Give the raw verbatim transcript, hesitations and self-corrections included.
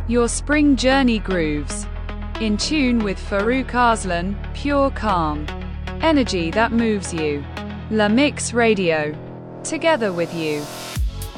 Your spring journey grooves. In tune with Farouk Arslan, pure calm. Energy that moves you. La Mix Radio. Together with you.